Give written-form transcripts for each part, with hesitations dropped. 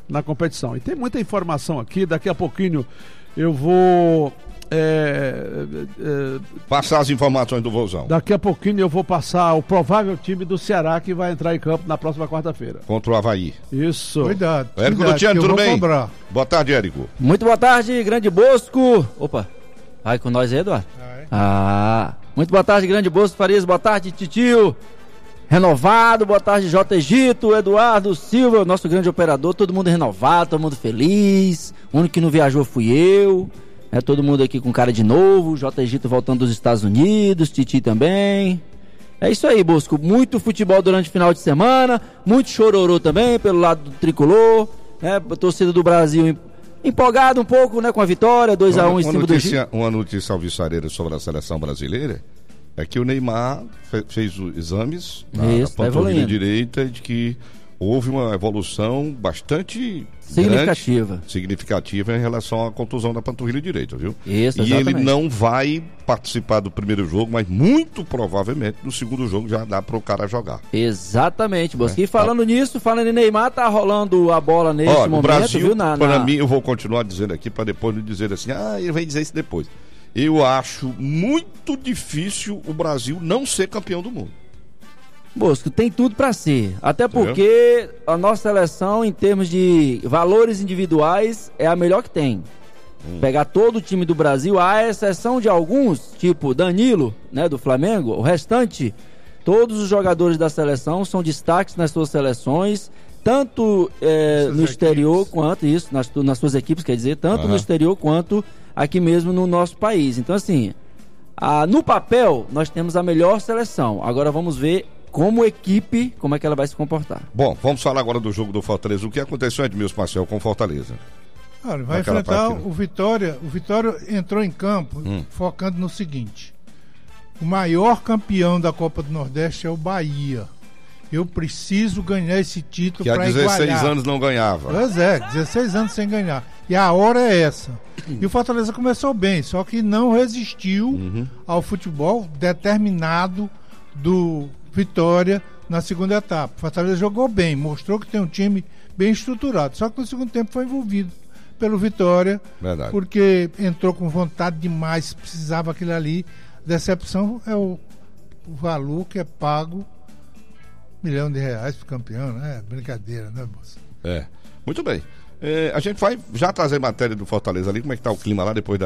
na competição. E tem muita informação aqui, daqui a pouquinho eu vou... passar as informações do Vozão. Daqui a pouquinho eu vou passar o provável time do Ceará que vai entrar em campo na próxima quarta-feira. Contra o Avaí. Isso. Cuidado. Érico Luciano, tudo bem? Cobrar. Boa tarde, Érico. Muito boa tarde, Grande Bosco. Opa, vai com nós aí, Eduardo? Muito boa tarde, Grande Bosco Farias. Boa tarde, Titio. Renovado, boa tarde, J. Egito, Eduardo Silva, nosso grande operador. Todo mundo renovado, todo mundo feliz. O único que não viajou fui eu. Todo mundo aqui com cara de novo, J. Egito voltando dos Estados Unidos, Titi também. É isso aí, Bosco, muito futebol durante o final de semana, muito chororô também pelo lado do tricolor, a torcida do Brasil empolgado um pouco, com a vitória, 2-1 em cima do Egito. Uma notícia alvissareira sobre a seleção brasileira é que o Neymar fez os exames na panturrilha direita de que houve uma evolução bastante significativa em relação à contusão da panturrilha direita, viu? Isso, e ele não vai participar do primeiro jogo, mas muito provavelmente no segundo jogo já dá para o cara jogar. Exatamente, Bosco. E falando nisso, falando em Neymar, tá rolando a bola nesse momento, Brasil, viu? Para mim, eu vou continuar dizendo aqui para depois não dizer assim, ele vai dizer isso depois. Eu acho muito difícil o Brasil não ser campeão do mundo. Bosco, tem tudo para ser, até porque a nossa seleção, em termos de valores individuais, é a melhor que tem. Pegar todo o time do Brasil, à exceção de alguns, tipo Danilo, do Flamengo, o restante, todos os jogadores da seleção são destaques nas suas seleções, tanto no exterior quanto nas suas equipes, quer dizer, tanto no exterior quanto aqui mesmo no nosso país. Então, assim, no papel, nós temos a melhor seleção. Agora vamos ver como equipe, como é que ela vai se comportar. Bom, vamos falar agora do jogo do Fortaleza. O que aconteceu, Edmilson Marcel, com o Fortaleza? Olha, vai enfrentar o Vitória. O Vitória entrou em campo focando no seguinte: o maior campeão da Copa do Nordeste é o Bahia. Eu preciso ganhar esse título para igualar. Que há 16 anos não ganhava. Pois 16 anos sem ganhar. E a hora é essa. E o Fortaleza começou bem, só que não resistiu ao futebol determinado do Vitória na segunda etapa. O Fortaleza jogou bem, mostrou que tem um time bem estruturado, só que no segundo tempo foi envolvido pelo Vitória. Verdade. Porque entrou com vontade demais, precisava aquilo ali. Decepção é o valor que é pago, R$ 1 milhão pro campeão, né? Brincadeira, né, moça? Muito bem. A gente vai já trazer matéria do Fortaleza ali, como é que tá o clima lá depois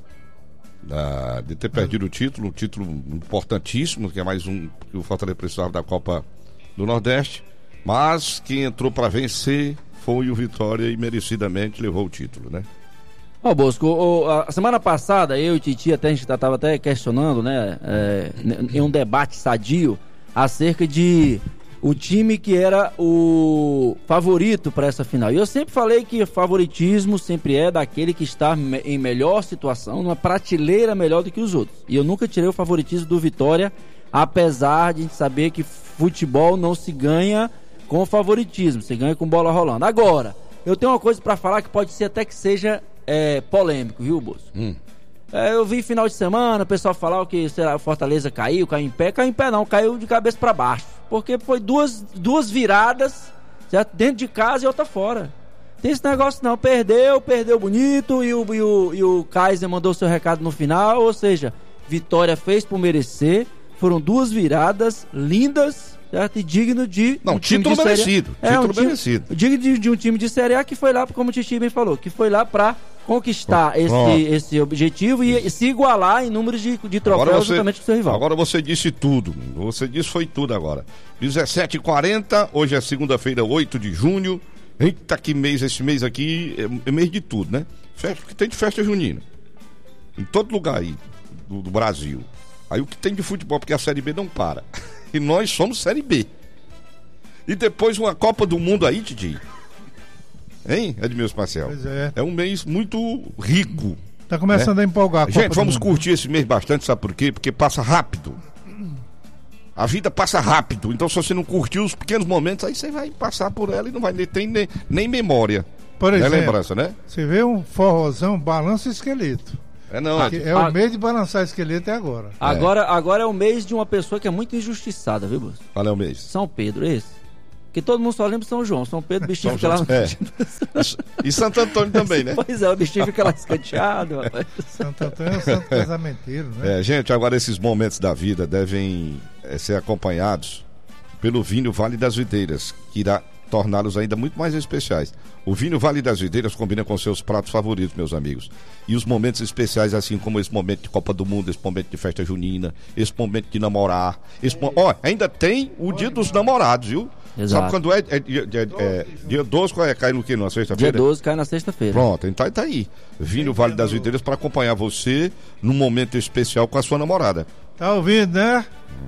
de ter perdido o título importantíssimo, que é mais um que o Fortaleza precisava da Copa do Nordeste, mas quem entrou para vencer foi o Vitória e merecidamente levou o título, né? Bosco, a semana passada eu e o Titi a gente estava até questionando, em um debate sadio acerca de o time que era o favorito para essa final. E eu sempre falei que o favoritismo sempre é daquele que está em melhor situação, numa prateleira melhor do que os outros. E eu nunca tirei o favoritismo do Vitória, apesar de a gente saber que futebol não se ganha com favoritismo, se ganha com bola rolando. Agora, eu tenho uma coisa para falar que pode ser até que seja polêmico, viu, Bosco? Eu vi final de semana o pessoal falar que o Fortaleza caiu em pé não, caiu de cabeça para baixo, porque foi duas viradas, certo? Dentro de casa e outra fora. Tem esse negócio não, perdeu bonito e o Kaiser mandou seu recado no final, ou seja, Vitória fez por merecer, foram duas viradas lindas, certo? E digno de título merecido, merecido. Digno de um time de Série A que foi lá, como o Titi bem falou, que foi lá para conquistar esse objetivo e se igualar em números de troféus justamente com o seu rival. Agora você disse tudo, foi tudo agora. 17h40, hoje é segunda-feira, 8 de junho. Eita, que mês, esse mês aqui é mês de tudo, né? Que tem de festa junina em todo lugar aí do Brasil. Aí o que tem de futebol, porque a Série B não para. E nós somos Série B. E depois uma Copa do Mundo aí, Titi. Hein, Edmilson Marcel? Pois é. É um mês muito rico. Tá começando a empolgar. Gente, vamos curtir esse mês bastante, sabe por quê? Porque passa rápido. A vida passa rápido. Então, se você não curtir os pequenos momentos, aí você vai passar por ela e não vai ter nem memória. Por exemplo, lembrança, né? Você vê um forrozão, balança o esqueleto. O mês de balançar esqueleto agora. Agora é o mês de uma pessoa que é muito injustiçada, viu, Bosco? Qual é o mês? São Pedro, esse. Porque todo mundo só lembra de São João. São Pedro, o bichinho fica lá. E Santo Antônio também, né? Pois é, o bichinho fica lá escanteado, rapaz. Santo Antônio é o santo casamenteiro, né? Gente, agora esses momentos da vida devem ser acompanhados pelo vinho Vale das Videiras, que irá torná-los ainda muito mais especiais. O vinho Vale das Videiras combina com seus pratos favoritos, meus amigos. E os momentos especiais, assim como esse momento de Copa do Mundo, esse momento de festa junina, esse momento de namorar. Ainda tem o Dia dos Namorados, viu? Exato. Sabe quando dia 12, qual é? Cai no quê? Na sexta-feira? Dia 12 cai na sexta-feira. Pronto, então tá aí. Vinho Vale das Videiras para acompanhar você num momento especial com a sua namorada. Tá ouvindo, né?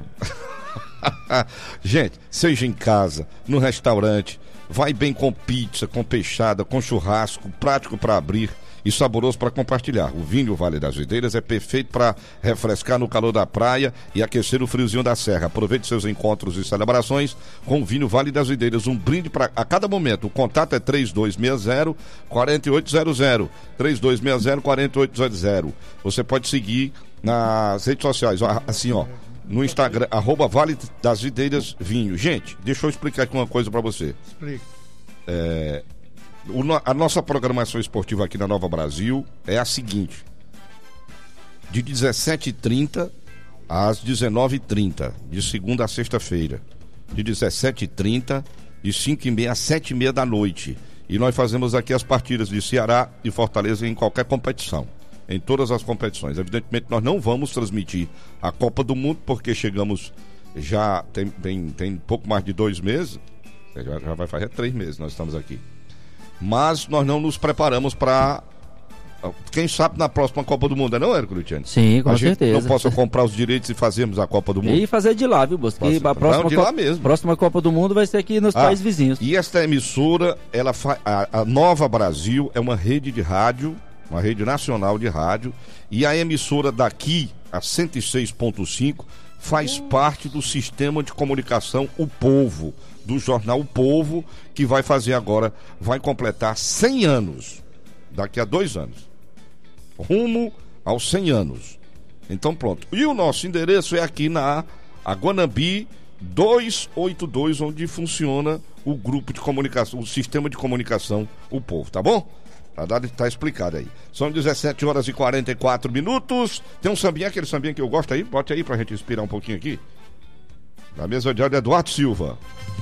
Gente, seja em casa, no restaurante, vai bem com pizza, com peixada, com churrasco, prático para abrir e saboroso para compartilhar. O vinho Vale das Videiras é perfeito para refrescar no calor da praia e aquecer o friozinho da serra. Aproveite seus encontros e celebrações com o vinho Vale das Videiras. Um brinde a cada momento. O contato é 3260-4800. 3260-4800. Você pode seguir nas redes sociais, assim, ó. No Instagram, @Vale das Videiras Vinho. Gente, deixa eu explicar aqui uma coisa pra você. Explica. A nossa programação esportiva aqui na Nova Brasil é a seguinte: de 17h30 às 19h30, de segunda a sexta-feira. De 17h30, de 5h30 às 7h30 da noite. E nós fazemos aqui as partidas de Ceará e Fortaleza em qualquer competição. Em todas as competições. Evidentemente nós não vamos transmitir a Copa do Mundo, porque chegamos já tem pouco mais de 2 meses, já vai fazer 3 meses nós estamos aqui, mas nós não nos preparamos para, quem sabe, na próxima Copa do Mundo, não é, Érico Luciano? Sim, com certeza. Não possa comprar os direitos e fazermos a Copa do Mundo e fazer de lá, viu, Bosco? A próxima Copa do Mundo vai ser aqui nos países vizinhos. E esta emissora, a Nova Brasil é uma rede de rádio, uma rede nacional de rádio, e a emissora daqui, a 106.5, faz parte do sistema de comunicação O Povo, do jornal O Povo, que vai completar 100 anos, daqui a 2 anos, rumo aos 100 anos. Então pronto. E o nosso endereço é aqui na Guanambi 282, onde funciona o grupo de comunicação, o sistema de comunicação O Povo, tá bom? Tá explicado aí. São 17h44. Tem um sambinha, aquele sambinha que eu gosto aí. Bote aí pra gente inspirar um pouquinho aqui. Na mesa de áudio, Eduardo Silva.